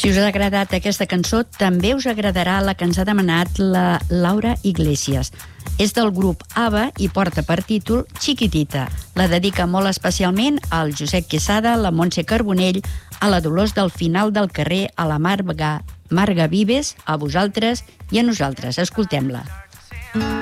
Si us ha agradat aquesta cançó, també us agradarà la que ens ha demanat la Laura Iglesias. És del grup ABBA i porta per títol Chiquitita. La dedica molt especialment al Josep Quesada, la Montse Carbonell, a la Dolors del Final del Carrer, a la Marga Vives, a vosaltres i a nosaltres. Escoltem-la.